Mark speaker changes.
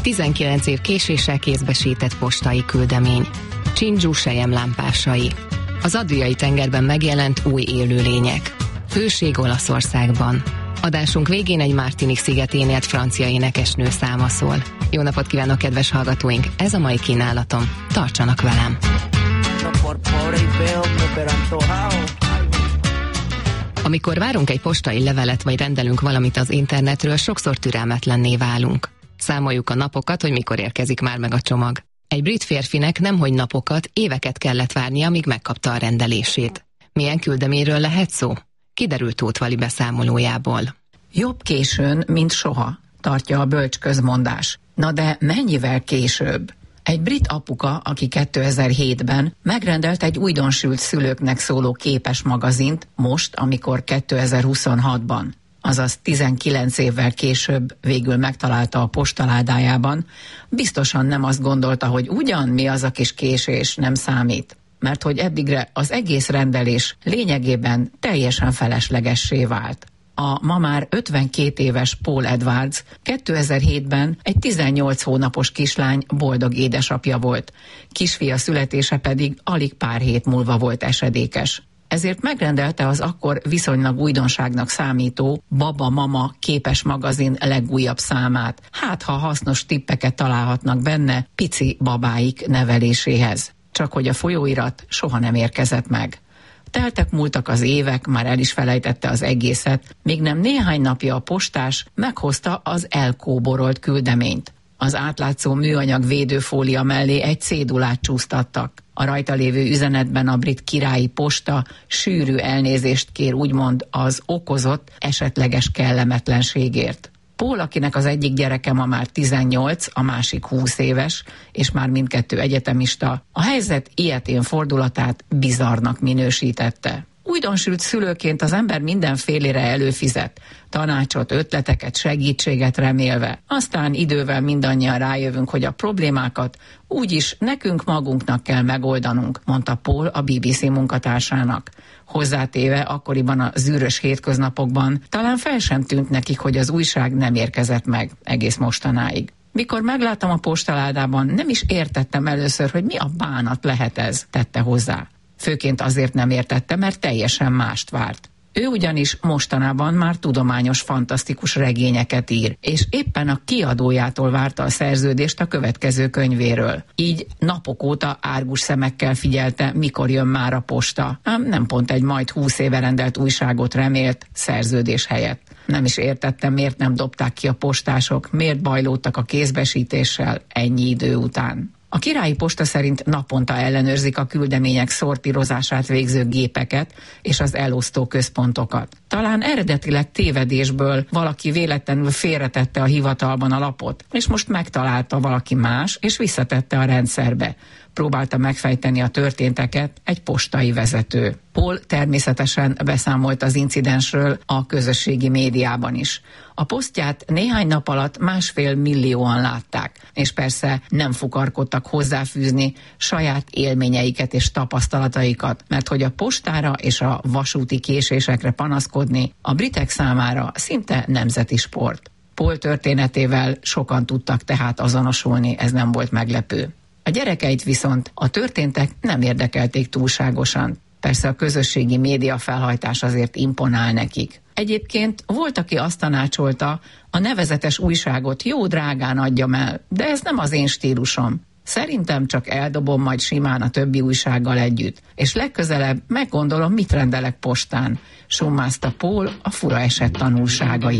Speaker 1: 19 év késéssel kézbesített postai küldemény. Csindzsú selyemlámpásai. Az Adriai tengerben megjelent új élőlények. Hőség Olaszországban. Adásunk végén egy Martinique szigetén élt francia énekesnő száma szól. Jó napot kívánok, kedves hallgatóink! Ez a mai kínálatom. Tartsanak velem! Amikor várunk egy postai levelet, vagy rendelünk valamit az internetről, sokszor türelmetlenné válunk. Számoljuk a napokat, hogy mikor érkezik már meg a csomag. Egy brit férfinek nemhogy napokat, éveket kellett várnia, amíg megkapta a rendelését. Milyen küldeményről lehet szó? Kiderült Tóth Vali beszámolójából.
Speaker 2: Jobb későn, mint soha, tartja a bölcs közmondás. Na de mennyivel később? Egy brit apuka, aki 2007-ben megrendelt egy újdonsült szülőknek szóló képes magazint, most, amikor 2026-ban, azaz 19 évvel később végül megtalálta a postaládájában, biztosan nem azt gondolta, hogy ugyan mi az a kis késés, nem számít. Mert hogy eddigre az egész rendelés lényegében teljesen feleslegessé vált. A ma már 52 éves Paul Edwards 2007-ben egy 18 hónapos kislány boldog édesapja volt, kisfia születése pedig alig pár hét múlva volt esedékes. Ezért megrendelte az akkor viszonylag újdonságnak számító Baba-Mama képes magazin legújabb számát, hát ha hasznos tippeket találhatnak benne pici babáik neveléséhez. Csak hogy a folyóirat soha nem érkezett meg. Teltek múltak az évek, már el is felejtette az egészet, még nem néhány napja a postás meghozta az elkóborolt küldeményt. Az átlátszó műanyag védőfólia mellé egy cédulát csúsztattak. A rajta lévő üzenetben a brit királyi posta sűrű elnézést kér úgymond az okozott esetleges kellemetlenségért. Paul, akinek az egyik gyereke ma már 18, a másik 20 éves, és már mindkettő egyetemista, a helyzet ilyetén fordulatát bizarrnak minősítette. Újdonsült szülőként az ember mindenfélére előfizet, tanácsot, ötleteket, segítséget remélve. Aztán idővel mindannyian rájövünk, hogy a problémákat úgyis nekünk magunknak kell megoldanunk, mondta Paul a BBC munkatársának. Hozzátéve akkoriban a zűrös hétköznapokban talán fel sem tűnt nekik, hogy az újság nem érkezett meg egész mostanáig. Mikor megláttam a postaládában, nem is értettem először, hogy mi a bánat lehet ez, tette hozzá. Főként azért nem értette, mert teljesen mást várt. Ő ugyanis mostanában már tudományos, fantasztikus regényeket ír, és éppen a kiadójától várta a szerződést a következő könyvéről. Így napok óta árgus szemekkel figyelte, mikor jön már a posta. Ám nem pont egy majd 20 éve rendelt újságot remélt szerződés helyett. Nem is értettem, miért nem dobták ki a postások, miért bajlódtak a kézbesítéssel ennyi idő után. A királyi posta szerint naponta ellenőrzik a küldemények szortírozását végző gépeket és az elosztó központokat. Talán eredetileg tévedésből valaki véletlenül félretette a hivatalban a lapot, és most megtalálta valaki más, és visszatette a rendszerbe. Próbálta megfejteni a történteket egy postai vezető. Paul természetesen beszámolt az incidensről a közösségi médiában is. A posztját néhány nap alatt 1,5 millióan látták, és persze nem fukarkodtak hozzáfűzni saját élményeiket és tapasztalataikat, mert hogy a postára és a vasúti késésekre panaszkodni a britek számára szinte nemzeti sport. Paul történetével sokan tudtak tehát azonosulni, ez nem volt meglepő. A gyerekeit viszont a történtek nem érdekelték túlságosan. Persze a közösségi média felhajtás azért imponál nekik. Egyébként volt, aki azt tanácsolta, a nevezetes újságot jó drágán adjam el, de ez nem az én stílusom. Szerintem csak eldobom majd simán a többi újsággal együtt, és legközelebb meggondolom, mit rendelek postán, summázta Paul a fura eset tanulságai.